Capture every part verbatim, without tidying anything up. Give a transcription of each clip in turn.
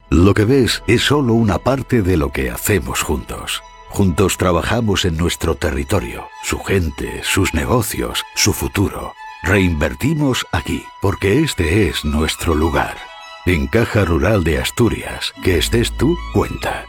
Lo que ves es solo una parte de lo que hacemos juntos. Juntos trabajamos en nuestro territorio, su gente, sus negocios, su futuro. Reinvertimos aquí, porque este es nuestro lugar. En Caja Rural de Asturias, que estés tú, cuenta.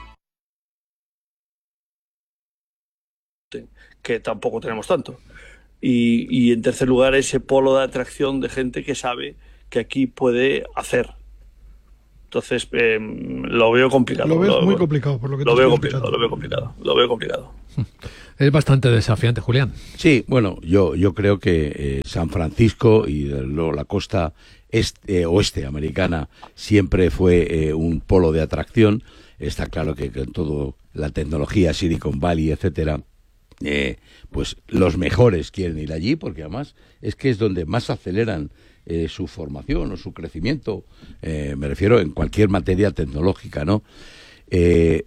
Que tampoco tenemos tanto. Y, y en tercer lugar, ese polo de atracción de gente que sabe que aquí puede hacer. Entonces, eh, lo veo complicado. Lo ves lo, muy complicado, por lo que lo te veo estoy complicado, escuchando. lo veo complicado, lo veo complicado. Es bastante desafiante, Julián. Sí, bueno, yo, yo creo que eh, San Francisco y luego la costa este, eh, oeste americana siempre fue eh, un polo de atracción. Está claro que con todo la tecnología, Silicon Valley, etcétera, eh, pues los mejores quieren ir allí, porque además es que es donde más aceleran eh, su formación o su crecimiento, eh, me refiero en cualquier materia tecnológica, ¿no? Eh,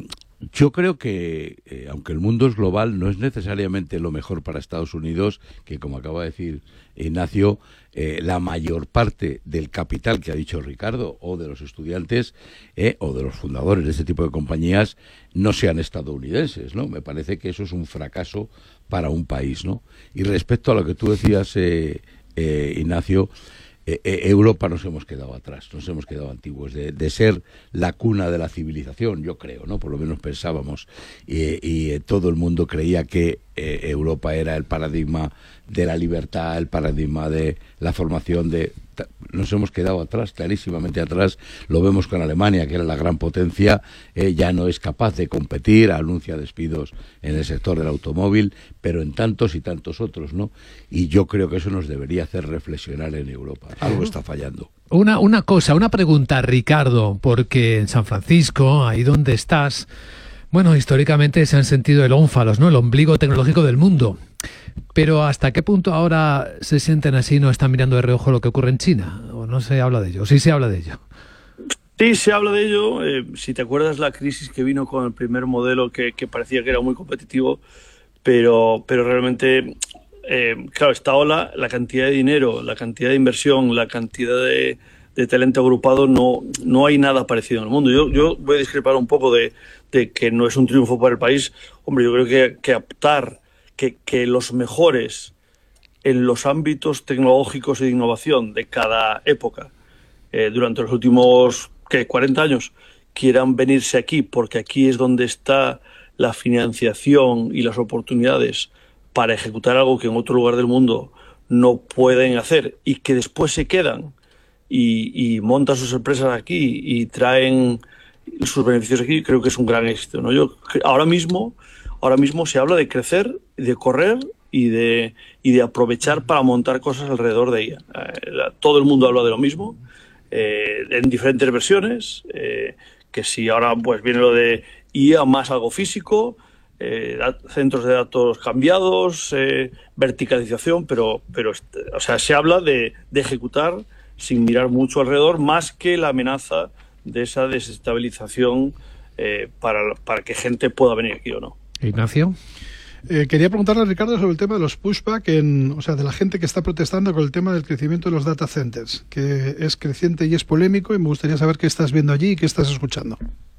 Yo creo que, eh, aunque el mundo es global, no es necesariamente lo mejor para Estados Unidos, que como acaba de decir Ignacio, eh, la mayor parte del capital que ha dicho Ricardo, o de los estudiantes, eh, o de los fundadores de este tipo de compañías, no sean estadounidenses, ¿no? Me parece que eso es un fracaso para un país, ¿no? Y respecto a lo que tú decías, eh, eh, Ignacio, Eh, eh, Europa nos hemos quedado atrás, nos hemos quedado antiguos, de, de ser la cuna de la civilización, yo creo, ¿no? Por lo menos pensábamos, y, y eh, todo el mundo creía que eh, Europa era el paradigma de la libertad, el paradigma de la formación de... Nos hemos quedado atrás, clarísimamente atrás. Lo vemos con Alemania, que era la gran potencia, eh, ya no es capaz de competir, anuncia despidos en el sector del automóvil, pero en tantos y tantos otros, ¿no? Y yo creo que eso nos debería hacer reflexionar en Europa. Algo está fallando. Una, una cosa, una pregunta, Ricardo, porque en San Francisco, ahí donde estás, bueno, históricamente se han sentido el ónfalos, ¿no? El ombligo tecnológico del mundo. Pero ¿hasta qué punto ahora se sienten así y no están mirando de reojo lo que ocurre en China? ¿O no se habla de ello? ¿O sí se habla de ello? Sí, se habla de ello. Eh, si te acuerdas la crisis que vino con el primer modelo que, que parecía que era muy competitivo, pero, pero realmente, eh, claro, esta ola, la cantidad de dinero, la cantidad de inversión, la cantidad de, de talento agrupado, no, no hay nada parecido en el mundo. Yo, yo voy a discrepar un poco de, de que no es un triunfo para el país. Hombre, yo creo que, que optar Que, que los mejores en los ámbitos tecnológicos y de innovación de cada época eh, durante los últimos ¿qué? cuarenta años quieran venirse aquí, porque aquí es donde está la financiación y las oportunidades para ejecutar algo que en otro lugar del mundo no pueden hacer, y que después se quedan y, y montan sus empresas aquí y traen sus beneficios aquí, creo que es un gran éxito, ¿no? Yo ahora mismo Ahora mismo se habla de crecer, de correr y de, y de aprovechar para montar cosas alrededor de ella. Eh, la, todo el mundo habla de lo mismo, eh, en diferentes versiones, eh, que si ahora pues viene lo de I A más algo físico, eh, centros de datos cambiados, eh, verticalización, pero, pero o sea, se habla de, de ejecutar sin mirar mucho alrededor, más que la amenaza de esa desestabilización eh, para, para que gente pueda venir aquí o no. Ignacio. Eh, quería preguntarle a Ricardo sobre el tema de los pushback, en, o sea, de la gente que está protestando con el tema del crecimiento de los data centers, que es creciente y es polémico, y me gustaría saber qué estás viendo allí y qué estás escuchando.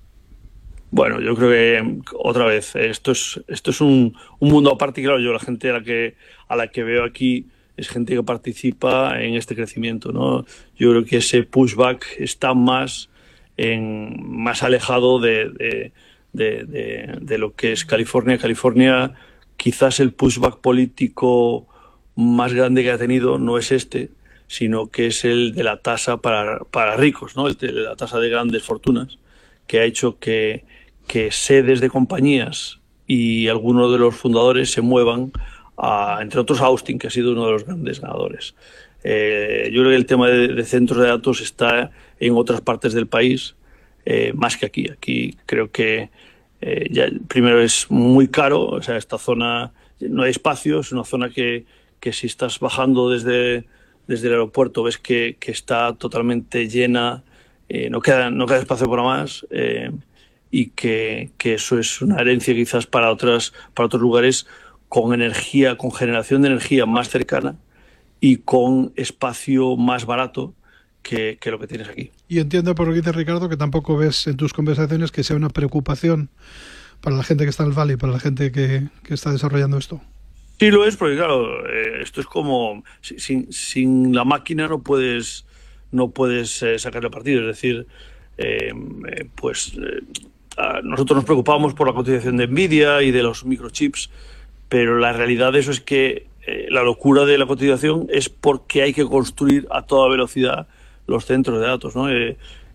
Bueno, yo creo que, otra vez, esto es esto es un, un mundo aparte. Claro, yo la gente a la que a la que veo aquí es gente que participa en este crecimiento, ¿no? Yo creo que ese pushback está más, en, más alejado de... de De, de, de lo que es California. California, quizás el pushback político más grande que ha tenido no es este, sino que es el de la tasa para, para ricos, ¿no? El de la tasa de grandes fortunas, que ha hecho que, que sedes de compañías y algunos de los fundadores se muevan a, entre otros, Austin, que ha sido uno de los grandes ganadores. Eh, yo creo que el tema de, de centros de datos está en otras partes del país, Eh, más que aquí. Aquí creo que eh, ya, primero es muy caro, o sea, esta zona no hay espacio, es una zona que, que si estás bajando desde, desde el aeropuerto ves que, que está totalmente llena, eh, no, queda, no queda espacio para más, eh, y que, que eso es una herencia quizás para, otras, para otros lugares con energía, con generación de energía más cercana y con espacio más barato, que, que lo que tienes aquí. Y entiendo por lo que dice Ricardo que tampoco ves en tus conversaciones que sea una preocupación para la gente que está en el Valley, para la gente que, que está desarrollando esto. Sí lo es, porque claro, eh, esto es como sin, sin la máquina no puedes no puedes eh, sacarle partido, es decir, eh, eh, pues eh, nosotros nos preocupamos por la cotización de Nvidia y de los microchips, pero la realidad de eso es que eh, la locura de la cotización es porque hay que construir a toda velocidad los centros de datos, ¿no? Eh,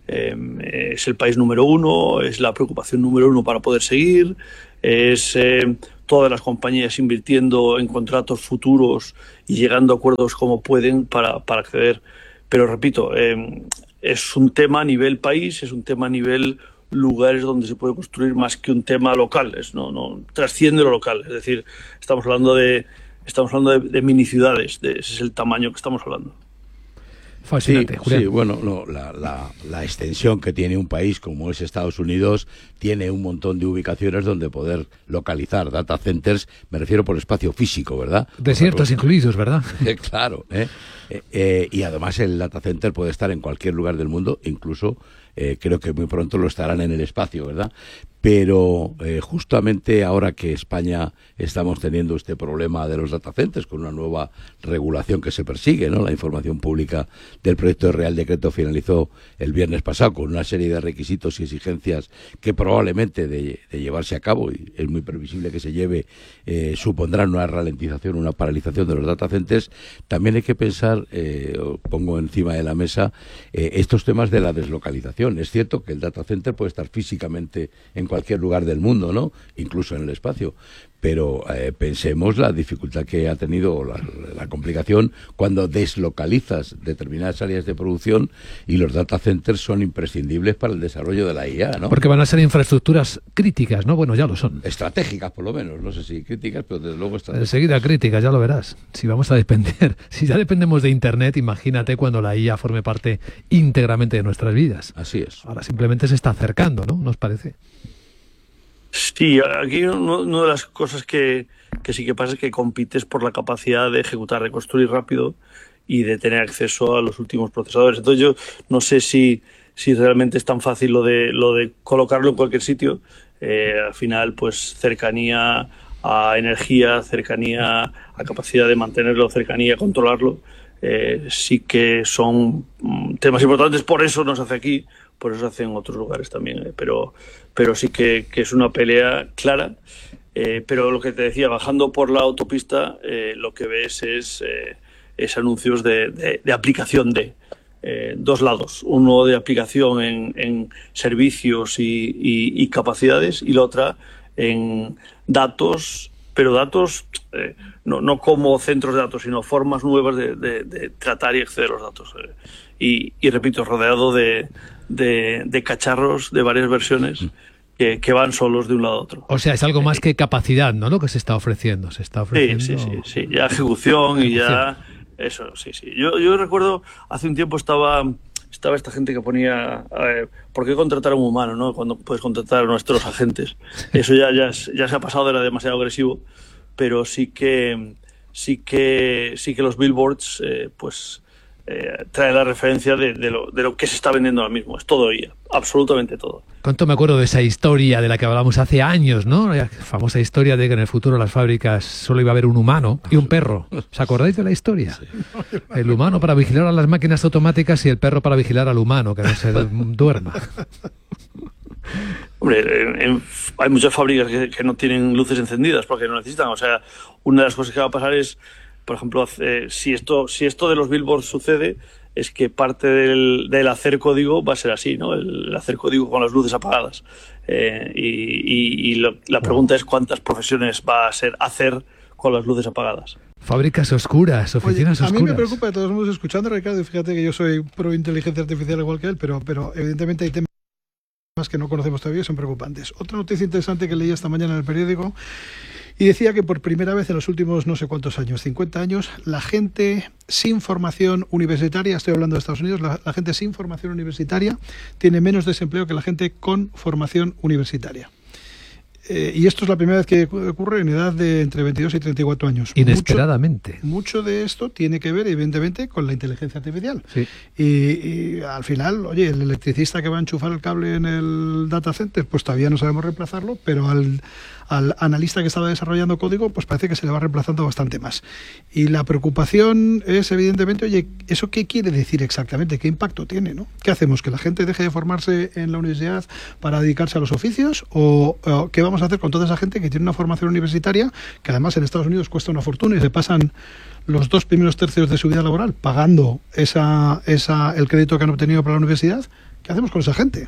eh, es el país número uno, es la preocupación número uno para poder seguir, es eh, todas las compañías invirtiendo en contratos futuros y llegando a acuerdos como pueden para, para acceder. Pero repito, eh, es un tema a nivel país, es un tema a nivel lugares donde se puede construir más que un tema local, es, no, no trasciende lo local, es decir, estamos hablando de estamos hablando de, de mini ciudades, de, ese es el tamaño que estamos hablando. Sí, sí, bueno, no, la, la, la extensión que tiene un país como es Estados Unidos tiene un montón de ubicaciones donde poder localizar data centers, me refiero por espacio físico, ¿verdad? Desiertos incluidos, ¿verdad? Claro, ¿eh? Eh, eh, y además el data center puede estar en cualquier lugar del mundo, incluso eh, creo que muy pronto lo estarán en el espacio, ¿verdad? Pero eh, justamente ahora que España estamos teniendo este problema de los data centers con una nueva regulación que se persigue, ¿no? La información pública del proyecto de Real Decreto finalizó el viernes pasado con una serie de requisitos y exigencias que probablemente de, de llevarse a cabo, y es muy previsible que se lleve, eh, supondrán una ralentización, una paralización de los data centers. También hay que pensar, eh, pongo encima de la mesa, eh, estos temas de la deslocalización. Es cierto que el data center puede estar físicamente en cualquier lugar del mundo, ¿no? Incluso en el espacio. Pero eh, pensemos la dificultad que ha tenido, la, la complicación cuando deslocalizas determinadas áreas de producción, y los data centers son imprescindibles para el desarrollo de la I A, ¿no? Porque van a ser infraestructuras críticas, ¿no? Bueno, ya lo son. Estratégicas, por lo menos. No sé si críticas, pero desde luego estratégicas. Enseguida críticas, ya lo verás. Si vamos a depender, si ya dependemos de Internet, imagínate cuando la I A forme parte íntegramente de nuestras vidas. Así es. Ahora simplemente se está acercando, ¿no? ¿Nos parece? Sí, aquí una de las cosas que, que sí que pasa es que compites por la capacidad de ejecutar, de construir rápido y de tener acceso a los últimos procesadores. Entonces yo no sé si, si realmente es tan fácil lo de, lo de colocarlo en cualquier sitio. Eh, al final, pues cercanía a energía, cercanía a capacidad de mantenerlo, cercanía a controlarlo, eh, sí que son mm, temas importantes. Por eso no se hace aquí, por eso se hace en otros lugares también, eh, pero, pero sí que, que es una pelea clara. Eh, pero lo que te decía, bajando por la autopista, eh, lo que ves es, eh, es anuncios de, de, de aplicación de eh, dos lados. Uno de aplicación en, en servicios y, y, y capacidades, y la otra en datos, pero datos eh, no, no como centros de datos, sino formas nuevas de, de, de tratar y acceder a los datos. Eh. Y, y repito, rodeado de, de, de cacharros de varias versiones que, que van solos de un lado a otro. O sea, es algo más que capacidad, ¿no? Lo que se está ofreciendo. Se está ofreciendo... Sí, sí, sí, sí. Ya ejecución y ya... Eso, sí, sí. Yo, yo recuerdo, hace un tiempo estaba... Estaba esta gente que ponía, eh, ¿por qué contratar a un humano, no? Cuando puedes contratar a nuestros agentes. Eso ya, ya, ya se ha pasado, era demasiado agresivo, pero sí que sí que sí que los billboards, eh, pues eh, traen la referencia de, de, lo, de lo que se está vendiendo ahora mismo. Es todo I A, absolutamente todo. ¿Cuánto me acuerdo de esa historia de la que hablamos hace años, ¿no? La famosa historia de que en el futuro en las fábricas solo iba a haber un humano y un perro. ¿Os acordáis de la historia? Sí. El humano para vigilar a las máquinas automáticas y el perro para vigilar al humano, que no se duerma. Hombre, en, en, hay muchas fábricas que, que no tienen luces encendidas porque no necesitan. O sea, una de las cosas que va a pasar es, por ejemplo, eh, si esto si esto de los billboards sucede, es que parte del, del hacer código va a ser así, ¿no? El, el hacer código con las luces apagadas. Eh, y y, y lo, la pregunta es cuántas profesiones va a ser hacer con las luces apagadas. Fábricas oscuras, oficinas Oye, oscuras. A mí me preocupa, de todos modos, escuchando a Ricardo, y fíjate que yo soy pro inteligencia artificial igual que él, pero, pero evidentemente hay temas que no conocemos todavía y son preocupantes. Otra noticia interesante que leí esta mañana en el periódico, y decía que por primera vez en los últimos no sé cuántos años, cincuenta años, la gente sin formación universitaria, estoy hablando de Estados Unidos, la, la gente sin formación universitaria tiene menos desempleo que la gente con formación universitaria. Eh, y esto es la primera vez que ocurre en edad de entre veintidós y treinta y cuatro años. Inesperadamente. Mucho, mucho de esto tiene que ver, evidentemente, con la inteligencia artificial. Sí. Y, y al final, oye, el electricista que va a enchufar el cable en el data center, pues todavía no sabemos reemplazarlo, pero al, al analista que estaba desarrollando código, pues parece que se le va reemplazando bastante más. Y la preocupación es, evidentemente, oye, ¿eso qué quiere decir exactamente? ¿Qué impacto tiene, no? ¿Qué hacemos? ¿Que la gente deje de formarse en la universidad para dedicarse a los oficios? ¿O, o qué vamos a hacer con toda esa gente que tiene una formación universitaria que además en Estados Unidos cuesta una fortuna y se pasan los dos primeros tercios de su vida laboral pagando esa, esa, el crédito que han obtenido para la universidad? ¿Qué hacemos con esa gente?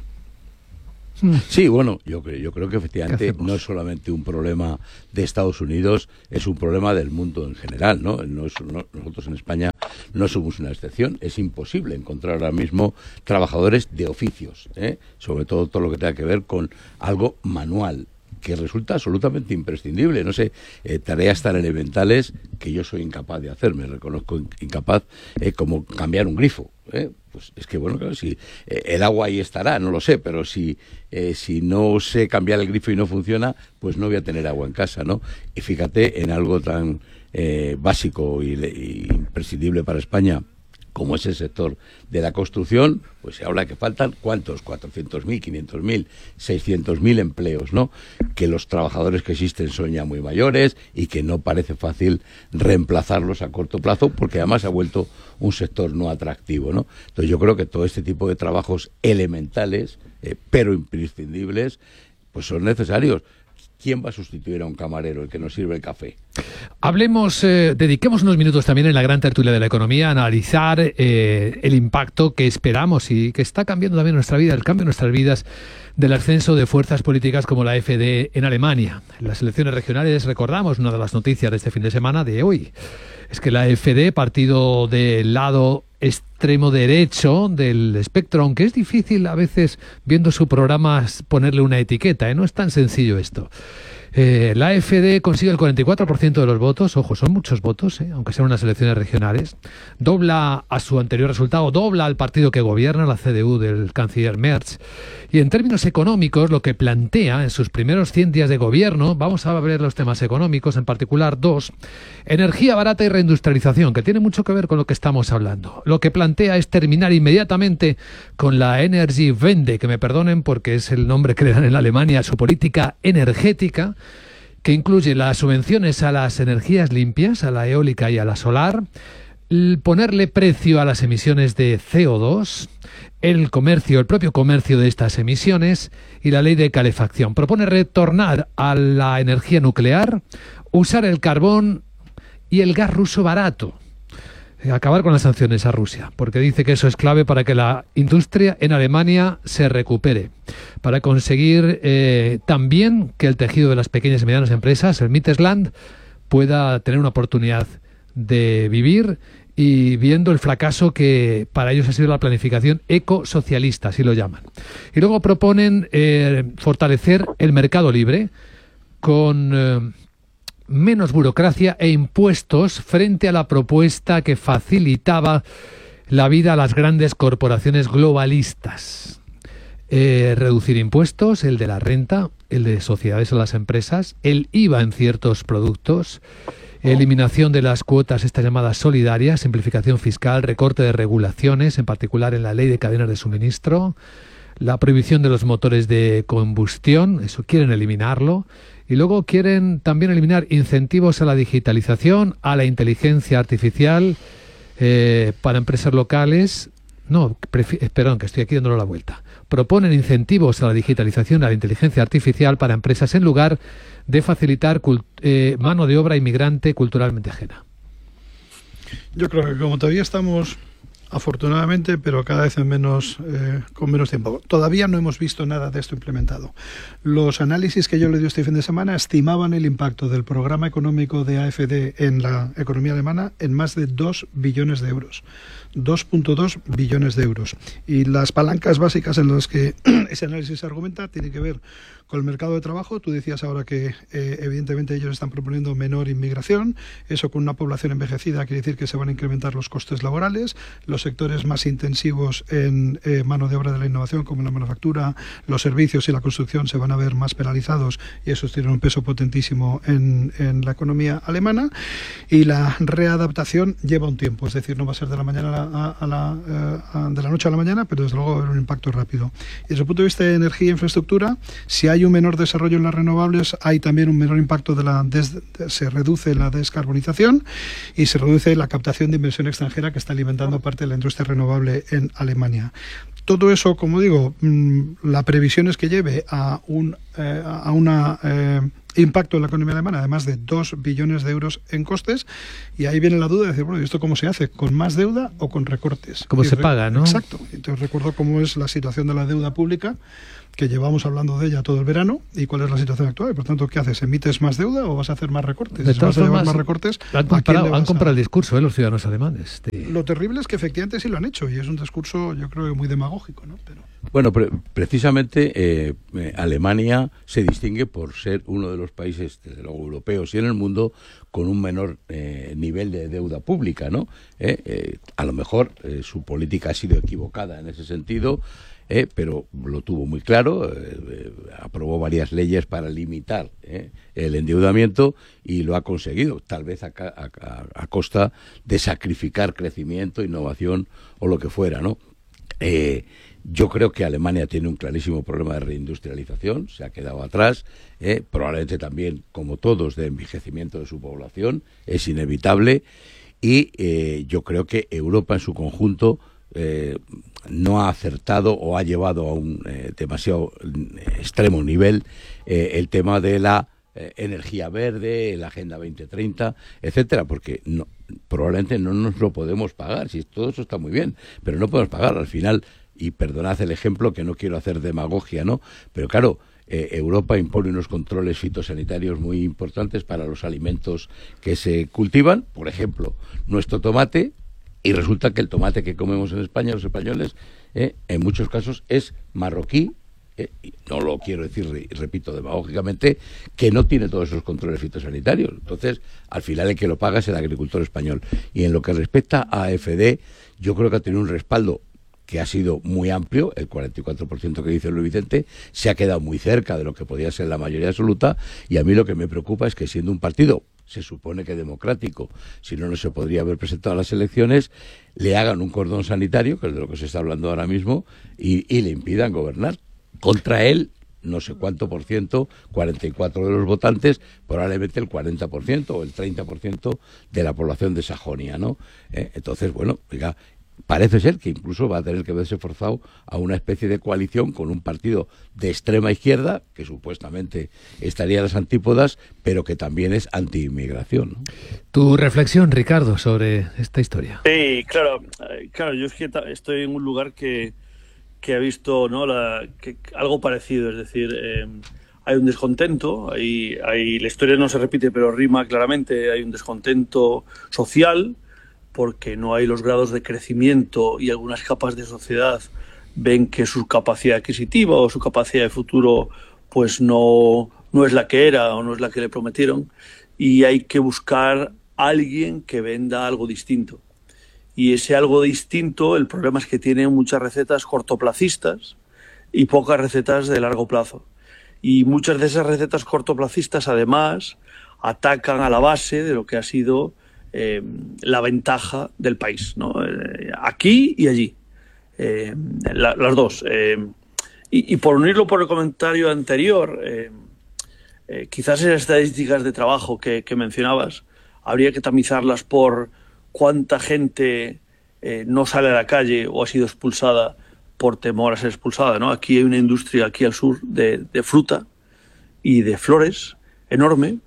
Sí, bueno, yo, yo creo que efectivamente no es solamente un problema de Estados Unidos, es un problema del mundo en general, ¿no? No es, no, nosotros en España no somos una excepción, es imposible encontrar ahora mismo trabajadores de oficios, ¿eh? Sobre todo todo lo que tenga que ver con algo manual, que resulta absolutamente imprescindible. No sé, eh, tareas tan elementales que yo soy incapaz de hacer, me reconozco incapaz, eh, como cambiar un grifo, ¿eh? Pues es que, bueno, claro, si eh, el agua ahí estará, no lo sé, pero si eh, si no sé cambiar el grifo y no funciona, pues no voy a tener agua en casa, ¿no? Y fíjate en algo tan eh, básico y, y imprescindible para España como es el sector de la construcción, pues se habla que faltan, ¿cuántos? cuatrocientos mil, quinientos mil, seiscientos mil empleos, ¿no? Que los trabajadores que existen son ya muy mayores y que no parece fácil reemplazarlos a corto plazo, porque además ha vuelto un sector no atractivo, ¿no? Entonces yo creo que todo este tipo de trabajos elementales, eh, pero imprescindibles, pues son necesarios. ¿Quién va a sustituir a un camarero, el que nos sirve el café? Hablemos, eh, dediquemos unos minutos también en la gran tertulia de la economía a analizar eh, el impacto que esperamos y que está cambiando también nuestra vida, el cambio en nuestras vidas del ascenso de fuerzas políticas como la AfD en Alemania. En las elecciones regionales, recordamos una de las noticias de este fin de semana de hoy, es que la AfD, partido del lado extremo derecho del espectro, aunque es difícil a veces viendo su programa ponerle una etiqueta, ¿eh? No es tan sencillo esto. Eh, la AfD consigue el cuarenta y cuatro por ciento de los votos, ojo, son muchos votos, ¿eh? Aunque sean unas elecciones regionales, dobla a su anterior resultado, dobla al partido que gobierna, la C D U del canciller Merz, y en términos económicos lo que plantea en sus primeros cien días de gobierno, vamos a ver los temas económicos, en particular dos, energía barata y reindustrialización, que tiene mucho que ver con lo que estamos hablando. Lo que plantea es terminar inmediatamente con la Energiewende, que me perdonen porque es el nombre que le dan en Alemania a su política energética, que incluye las subvenciones a las energías limpias, a la eólica y a la solar, el ponerle precio a las emisiones de C O dos, el comercio, el propio comercio de estas emisiones y la ley de calefacción. Propone retornar a la energía nuclear, usar el carbón y el gas ruso barato. Acabar con las sanciones a Rusia, porque dice que eso es clave para que la industria en Alemania se recupere, para conseguir eh, también que el tejido de las pequeñas y medianas empresas, el Mittelstand, pueda tener una oportunidad de vivir, y viendo el fracaso que para ellos ha sido la planificación ecosocialista, así lo llaman. Y luego proponen eh, fortalecer el mercado libre con Eh, menos burocracia e impuestos frente a la propuesta que facilitaba la vida a las grandes corporaciones globalistas. Eh, reducir impuestos, el de la renta, el de sociedades a las empresas, el I V A en ciertos productos, eliminación de las cuotas, estas llamadas solidarias, simplificación fiscal, recorte de regulaciones, en particular en la ley de cadenas de suministro, la prohibición de los motores de combustión, eso quieren eliminarlo. Y luego quieren también eliminar incentivos a la digitalización, a la inteligencia artificial eh, para empresas locales. No, prefi- perdón, que estoy aquí dándole la vuelta. Proponen incentivos a la digitalización, a la inteligencia artificial para empresas en lugar de facilitar cult- eh, mano de obra inmigrante culturalmente ajena. Yo creo que como todavía estamos, afortunadamente, pero cada vez en menos, eh, con menos tiempo. Todavía no hemos visto nada de esto implementado. Los análisis que yo le di este fin de semana estimaban el impacto del programa económico de AfD en la economía alemana en más de dos billones de euros. dos punto dos billones de euros. Y las palancas básicas en las que ese análisis se argumenta, tiene que ver con el mercado de trabajo. Tú decías ahora que eh, evidentemente ellos están proponiendo menor inmigración. Eso, con una población envejecida, quiere decir que se van a incrementar los costes laborales. Los sectores más intensivos en eh, mano de obra de la innovación, como la manufactura, los servicios y la construcción, se van a ver más penalizados, y eso tiene un peso potentísimo en, en la economía alemana. Y la readaptación lleva un tiempo, es decir, no va a ser de la mañana a la, a la, eh, a, de la noche a la mañana, pero desde luego va a haber un impacto rápido. Y desde el punto de vista de energía e infraestructura, si hay un menor desarrollo en las renovables, hay también un menor impacto de la des, de, se reduce la descarbonización y se reduce la captación de inversión extranjera que está alimentando parte de la industria renovable en Alemania. Todo eso, como digo, la previsión es que lleve a un eh, a una eh, impacto en la economía alemana de más de dos billones de euros en costes, y ahí viene la duda de decir, bueno, ¿y esto cómo se hace? ¿Con más deuda o con recortes? ¿Cómo y se paga, no? Exacto. Entonces recuerdo cómo es la situación de la deuda pública, que llevamos hablando de ella todo el verano, y cuál es la situación actual. Y por tanto, ¿qué haces? ¿Emites más deuda o vas a hacer más recortes? De si todas vas a llevar formas, más recortes, han comprado, han comprado a... el discurso, ¿eh? Los ciudadanos alemanes. De... Lo terrible es que efectivamente sí lo han hecho, y es un discurso, yo creo, muy demagógico, ¿no? Pero... Bueno, pre precisamente eh, eh, Alemania se distingue por ser uno de los países, desde luego, europeos y en el mundo, con un menor eh, nivel de deuda pública, ¿no? Eh, eh, a lo mejor eh, su política ha sido equivocada en ese sentido, eh, pero lo tuvo muy claro, eh, eh, aprobó varias leyes para limitar eh, el endeudamiento y lo ha conseguido, tal vez a, a, a costa de sacrificar crecimiento, innovación o lo que fuera, ¿no? Eh, Yo creo que Alemania tiene un clarísimo problema de reindustrialización, se ha quedado atrás, eh, probablemente también, como todos, de envejecimiento de su población, es inevitable, y eh, yo creo que Europa en su conjunto eh, no ha acertado o ha llevado a un eh, demasiado extremo nivel eh, el tema de la eh, energía verde, la Agenda veinte treinta, etcétera, porque no, probablemente no nos lo podemos pagar. Si todo eso está muy bien, pero no podemos pagar al final. Y perdonad el ejemplo, que no quiero hacer demagogia, ¿no? Pero claro, eh, Europa impone unos controles fitosanitarios muy importantes para los alimentos que se cultivan, por ejemplo, nuestro tomate, y resulta que el tomate que comemos en España, los españoles, eh, en muchos casos es marroquí, eh, y no lo quiero decir, repito, demagógicamente, que no tiene todos esos controles fitosanitarios. Entonces, al final el que lo paga es el agricultor español. Y en lo que respecta a A F D, yo creo que ha tenido un respaldo que ha sido muy amplio, el cuarenta y cuatro por ciento que dice Luis Vicente, se ha quedado muy cerca de lo que podía ser la mayoría absoluta, y a mí lo que me preocupa es que, siendo un partido, se supone que democrático, si no, no se podría haber presentado a las elecciones, le hagan un cordón sanitario, que es de lo que se está hablando ahora mismo, y, y le impidan gobernar. Contra él, no sé cuánto por ciento, cuarenta y cuatro de los votantes, probablemente el cuarenta por ciento o el treinta por ciento de la población de Sajonia, ¿no? Eh, entonces, bueno, oiga, parece ser que incluso va a tener que verse forzado a una especie de coalición con un partido de extrema izquierda, que supuestamente estaría a las antípodas, pero que también es anti-inmigración, ¿no? Tu reflexión, Ricardo, sobre esta historia. Sí, claro, claro, yo es que estoy en un lugar que, que ha visto, ¿no?, la, que, algo parecido, es decir, eh, hay un descontento, hay, hay, la historia no se repite, pero rima claramente, hay un descontento social, porque no hay los grados de crecimiento, y algunas capas de sociedad ven que su capacidad adquisitiva o su capacidad de futuro pues no, no es la que era o no es la que le prometieron, y hay que buscar a alguien que venda algo distinto. Y ese algo distinto, el problema es que tiene muchas recetas cortoplacistas y pocas recetas de largo plazo. Y muchas de esas recetas cortoplacistas, además, atacan a la base de lo que ha sido Eh, la ventaja del país, ¿no? Eh, aquí y allí, eh, la, las dos. Eh, y, y por unirlo por el comentario anterior, eh, eh, quizás esas estadísticas de trabajo que, que mencionabas, habría que tamizarlas por cuánta gente eh, no sale a la calle o ha sido expulsada por temor a ser expulsada, ¿no? Aquí hay una industria, aquí al sur, de, de fruta y de flores enorme,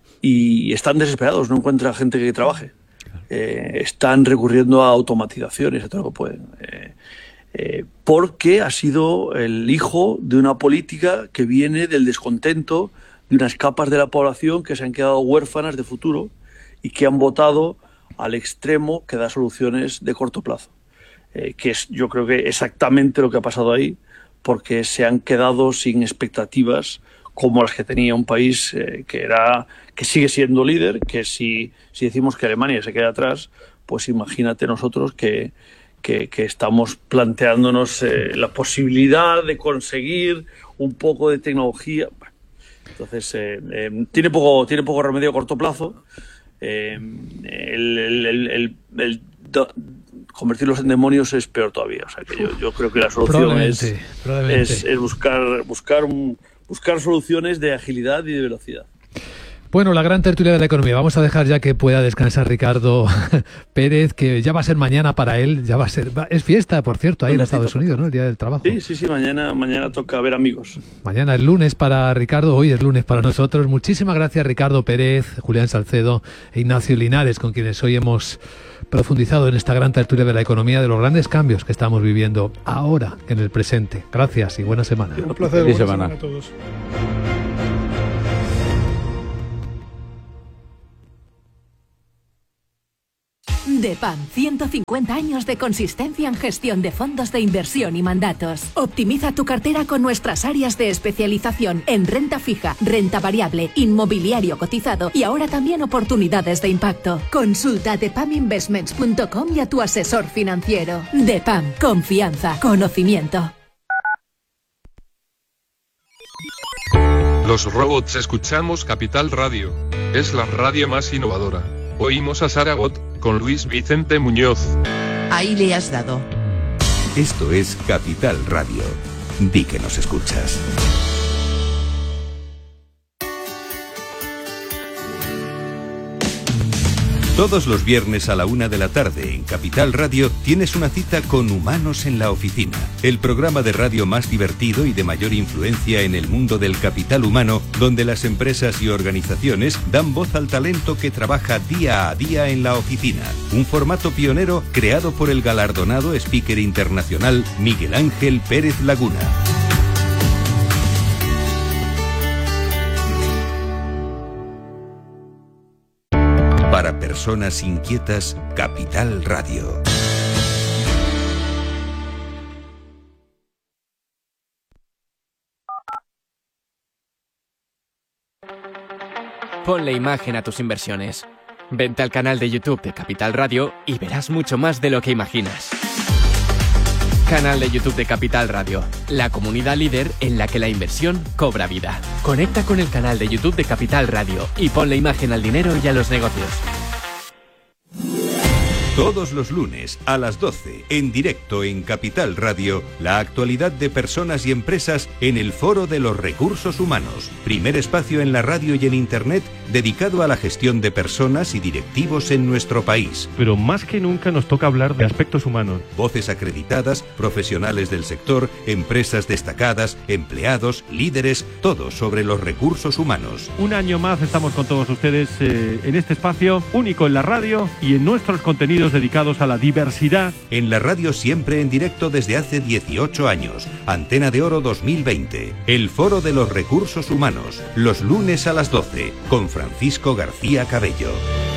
y están desesperados, no encuentran gente que trabaje. Eh, están recurriendo a automatizaciones, a todo lo que pueden. Eh, eh, porque ha sido el hijo de una política que viene del descontento de unas capas de la población que se han quedado huérfanas de futuro y que han votado al extremo que da soluciones de corto plazo. Eh, que es, yo creo que exactamente lo que ha pasado ahí, porque se han quedado sin expectativas como las que tenía un país eh, que era que sigue siendo líder, que si, si decimos que Alemania se queda atrás, pues imagínate nosotros que, que, que estamos planteándonos eh, la posibilidad de conseguir un poco de tecnología. Entonces, eh, eh, tiene poco tiene poco remedio a corto plazo. Eh, el, el, el, el, el do, convertirlos en demonios es peor todavía. O sea que yo, yo creo que la solución es, es, es buscar buscar un, buscar soluciones de agilidad y de velocidad. Bueno, la gran tertulia de la economía. Vamos a dejar ya que pueda descansar Ricardo Pérez, que ya va a ser mañana para él. Ya va a ser, es fiesta, por cierto, ahí en Estados Unidos, ¿no? El Día del Trabajo. Sí, sí, sí. Mañana, mañana toca ver amigos. Mañana es lunes para Ricardo, hoy es lunes para nosotros. Muchísimas gracias, Ricardo Pérez, Julián Salcedo e Ignacio Linares, con quienes hoy hemos profundizado en esta gran tertulia de la economía, de los grandes cambios que estamos viviendo ahora, en el presente. Gracias y buena semana. Un placer, buena semana a todos. DEPAM, ciento cincuenta años de consistencia en gestión de fondos de inversión y mandatos. Optimiza tu cartera con nuestras áreas de especialización en renta fija, renta variable, inmobiliario cotizado y ahora también oportunidades de impacto. Consulta depam investments punto com y a tu asesor financiero. DEPAM, confianza, conocimiento. Los robots escuchamos Capital Radio. Es la radio más innovadora. Oímos a Saragot con Luis Vicente Muñoz. Ahí le has dado. Esto es Capital Radio. Di que nos escuchas. Todos los viernes a la una de la tarde en Capital Radio tienes una cita con Humanos en la Oficina, el programa de radio más divertido y de mayor influencia en el mundo del capital humano, donde las empresas y organizaciones dan voz al talento que trabaja día a día en la oficina. Un formato pionero creado por el galardonado speaker internacional Miguel Ángel Pérez Laguna. Para personas inquietas, Capital Radio. Ponle imagen a tus inversiones. Vente al canal de YouTube de Capital Radio y verás mucho más de lo que imaginas. Canal de YouTube de Capital Radio, la comunidad líder en la que la inversión cobra vida. Conecta con el canal de YouTube de Capital Radio y ponle imagen al dinero y a los negocios. Todos los lunes a las doce, en directo en Capital Radio, la actualidad de personas y empresas en el Foro de los Recursos Humanos, primer espacio en la radio y en Internet dedicado a la gestión de personas y directivos en nuestro país. Pero más que nunca nos toca hablar de aspectos humanos. Voces acreditadas, profesionales del sector, empresas destacadas, empleados, líderes, todo sobre los recursos humanos. Un año más estamos con todos ustedes eh, en este espacio único en la radio y en nuestros contenidos dedicados a la diversidad. En la radio siempre en directo desde hace dieciocho años. Antena de Oro dos mil veinte. El Foro de los Recursos Humanos. Los lunes a las doce. Con Francisco García Cabello.